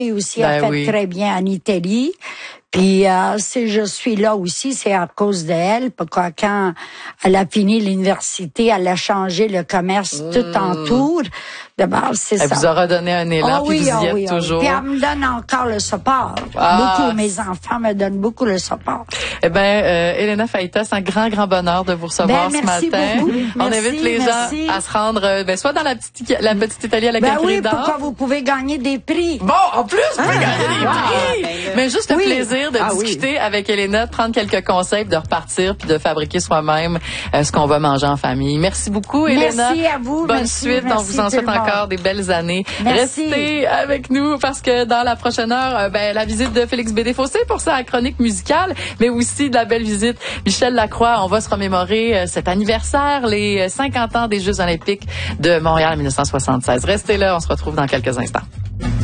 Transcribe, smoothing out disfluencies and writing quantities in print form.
Et aussi a fait très bien en Italie. Puis si je suis là aussi, c'est à cause d'elle. Pourquoi quand elle a fini l'université, elle a changé le commerce tout en tour. D'abord, c'est ça. Elle vous aura donné un élan, puis vous y êtes toujours. Puis elle me donne encore le support. Beaucoup, mes enfants me donnent beaucoup le support. Eh bien, Elena Faïta, c'est un grand bonheur de vous recevoir ce matin. Beaucoup. On invite les gens à se rendre, soit dans la petite Italie à la Galerie d'Art. Pourquoi vous pouvez gagner des prix. Bon, en plus, vous pouvez gagner des prix. Mais juste le plaisir de discuter avec Elena, de prendre quelques conseils, de repartir puis de fabriquer soi-même ce qu'on va manger en famille. Merci beaucoup, Elena. Merci à vous. Bonne suite. On vous en souhaite encore des belles années. Merci. Restez avec nous parce que dans la prochaine heure, la visite de Félix Bédé-Fossé pour sa chronique musicale, mais aussi de la belle visite Michel Lacroix. On va se remémorer cet anniversaire, les 50 ans des Jeux olympiques de Montréal en 1976. Restez là, on se retrouve dans quelques instants.